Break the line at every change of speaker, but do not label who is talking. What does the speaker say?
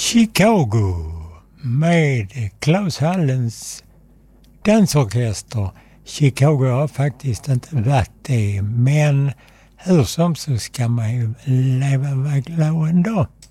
Chicago med Klaus Hallens dansorkester. Chicago har faktiskt inte varit det, men hur som så ska man ju leva glad ändå.